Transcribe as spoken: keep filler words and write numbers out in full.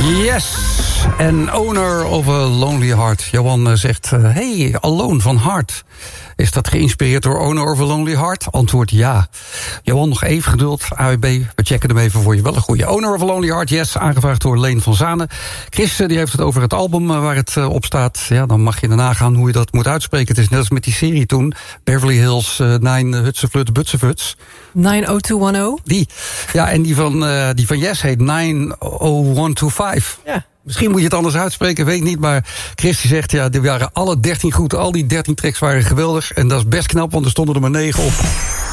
Yes, en Owner of a Lonely Heart. Johan zegt, hey, Alone van Heart. Is dat geïnspireerd door Owner of a Lonely Heart? Antwoord ja. Johan, nog even geduld. A W B, we checken hem even voor je. Wel een goede. Owner of a Lonely Heart, yes. Aangevraagd door Leen van Zanen. Chris die heeft het over het album waar het op staat. Ja, dan mag je daarna gaan hoe je dat moet uitspreken. Het is net als met die serie toen. Beverly Hills uh, nine Hutsefluts Butsefuts. nine oh two one oh. Die. Ja, en die van, uh, die van Yes heet nine oh one two five. Ja. Misschien moet je het anders uitspreken, weet ik niet. Maar Christy zegt, ja, er waren alle dertien goed. Al die dertien tracks waren geweldig. En dat is best knap, want er stonden er maar negen op.